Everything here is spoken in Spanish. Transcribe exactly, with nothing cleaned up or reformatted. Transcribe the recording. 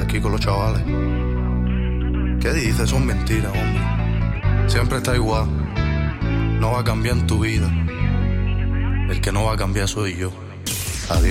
aquí con los chavales. ¿Qué dices? Son mentiras, hombre. Siempre está igual. No va a cambiar en tu vida. El que no va a cambiar soy yo.